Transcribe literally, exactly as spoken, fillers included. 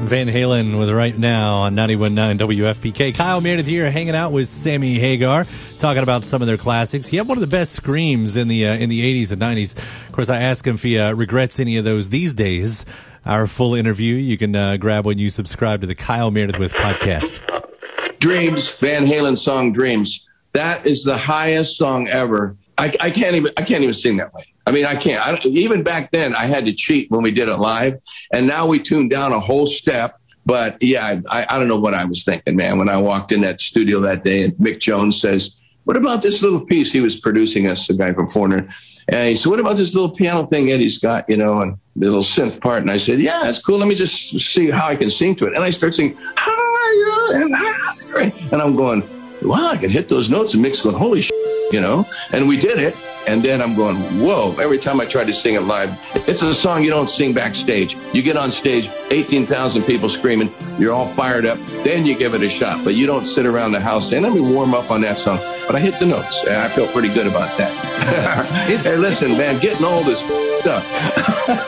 Van Halen with Right Now on ninety-one point nine W F P K. Kyle Meredith here, hanging out with Sammy Hagar, talking about some of their classics. He had one of the best screams in the uh, in the eighties and nineties. Of course, I asked him if he uh, regrets any of those these days. Our full interview you can uh, grab when you subscribe to the Kyle Meredith with podcast. Dreams, Van Halen song Dreams. That is the highest song ever. I, I can't even I can't even sing that way. I mean, I can't. I, even back then, I had to cheat when we did it live, and now we tuned down a whole step. But yeah, I, I don't know what I was thinking, man, when I walked in that studio that day, and Mick Jones says, "What about this little piece?" He was producing us, the guy from Foreigner, and he said, "What about this little piano thing Eddie's got, you know, and the little synth part?" And I said, "Yeah, that's cool. Let me just see how I can sing to it." And I start singing, and I'm going, "Wow, I can hit those notes." And Mick's going, "Holy shit," you know, and we did it. And then I'm going, whoa, every time I try to sing it live, it's a song you don't sing backstage. You get on stage, eighteen thousand people screaming, you're all fired up, then you give it a shot. But you don't sit around the house saying, let me warm up on that song. But I hit the notes, and I felt pretty good about that. Hey, listen, man, getting old is stuff.